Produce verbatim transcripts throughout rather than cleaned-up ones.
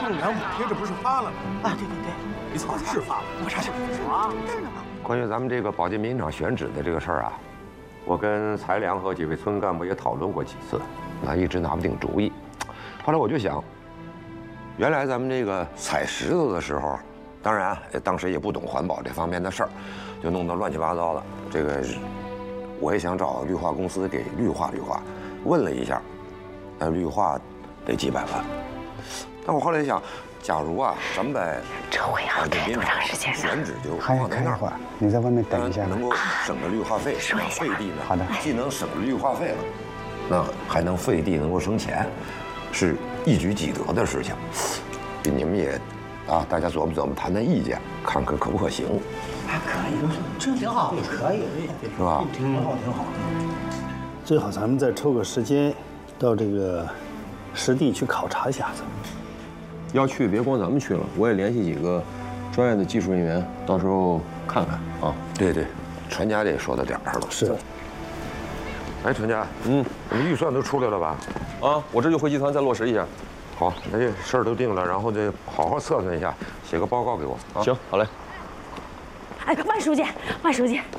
动员补贴这不是发了吗？ 啊，对对对， 没错，是发了。 我查查啊。 关于咱们这个保健民长选址的这个事儿啊，我跟财良和几位村干部也讨论过几次，那一直拿不定主意。后来我就想，原来咱们这个采石头的时候，当然当时也不懂环保这方面的事儿，就弄得乱七八糟的。这个我也想找绿化公司给绿化绿化，问了一下，那绿化得几百万。但我后来想，假如啊，咱们把这回要开多长时间呢？ 选址就还要开一会儿，你在外面等一下。 能够省着绿化费， 说一下费地呢， 好的， 既能省着绿化费了，那还能费地能够省钱，是一举几得的事情。你们也啊，大家琢磨琢磨，谈谈意见，看看可不可行。 还可以，这挺好，可以， 是吧？ 挺好，挺好。 最好咱们再抽个时间，到这个实地去考察一下子。 要去别光咱们去了，我也联系几个专业的技术人员，到时候看看啊。 对对，船家这也说到点儿上了。 是。 哎，船家，嗯，你们预算都出来了吧？ 啊，我这就回集团再落实一下。 好，那这事儿都定了，然后得好好测算一下，写个报告给我。啊、 行，好嘞。 哎，万书记，万书记，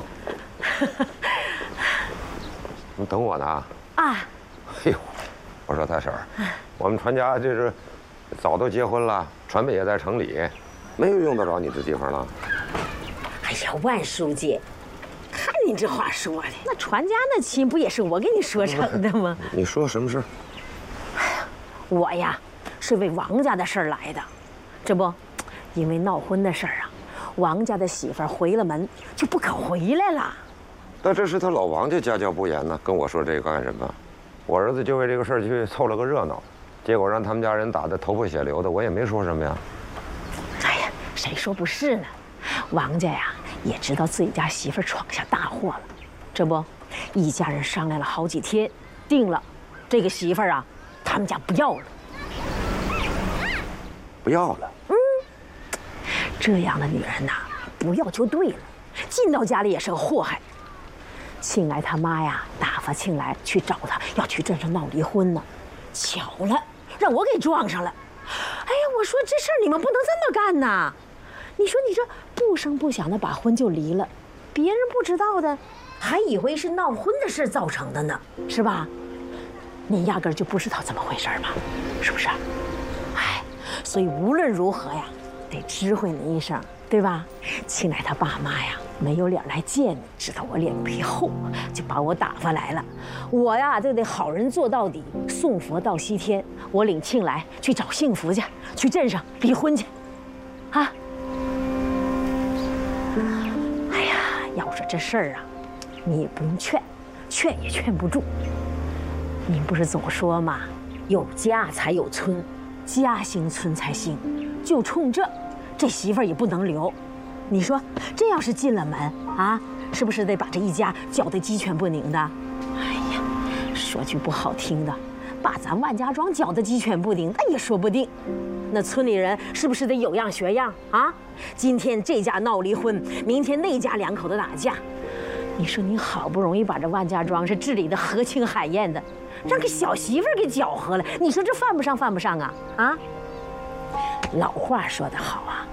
你等我呢？ 啊。 嘿呦，我说大婶儿，我们船家这是早都结婚了，船北也在城里，没有用得着你的地方了。 哎呀，万书记，看你这话说的，那船家那亲不也是我给你说成的吗？ 你说什么事？ 哎呀，我呀是为王家的事儿来的，这不，因为闹婚的事儿啊，王家的媳妇儿回了门就不肯回来了。 那这是他老王家家教不严呢，跟我说这个干什么？我儿子就为这个事儿去凑了个热闹，结果让他们家人打得头破血流的，我也没说什么呀。 哎呀，谁说不是呢？王家呀也知道自己家媳妇儿闯下大祸了，这不，一家人商量了好几天，定了，这个媳妇儿啊，他们家不要了。 不要了？ 嗯，这样的女人呐，不要就对了，进到家里也是个祸害。庆来他妈呀，打发庆来去找他，要去镇上闹离婚呢。巧了，让我给撞上了。哎呀，我说这事儿你们不能这么干呐！你说你这不声不响的把婚就离了，别人不知道的，还以为是闹婚的事造成的呢，是吧？你压根儿就不知道怎么回事嘛，是不是？哎，所以无论如何呀，得知会你一声，对吧？庆来他爸妈呀，没有脸来见你，知道我脸皮厚，就把我打发来了。我呀，就得好人做到底，送佛到西天。我领庆来去找幸福去，去镇上离婚去，啊！哎呀，要说这事儿啊，你也不用劝，劝也劝不住。您不是总说吗？有家才有村，家兴村才兴。就冲这，这媳妇儿也不能留。你说这要是进了门啊，是不是得把这一家搅得鸡犬不宁的？哎呀，说句不好听的，把咱万家庄搅得鸡犬不宁，那也说不定。那村里人是不是得有样学样啊？今天这家闹离婚，明天那家两口子打架，你说你好不容易把这万家庄是治理的和庆海晏的，让个小媳妇儿给搅和了，你说这犯不上犯不上啊？啊？老话说得好啊。